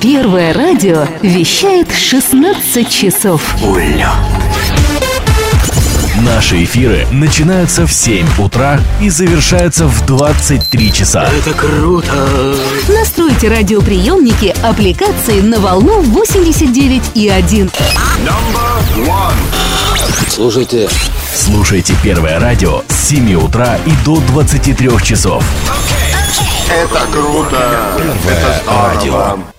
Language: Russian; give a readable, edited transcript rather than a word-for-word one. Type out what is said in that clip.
Первое радио вещает 16 часов. Улет. Наши эфиры начинаются в 7 утра и завершаются в 23 часа. Это круто! Настройте радиоприемники аппликации на волну 89,1. Слушайте Первое радио с 7 утра и до 23 часов. Это круто! Это здорово!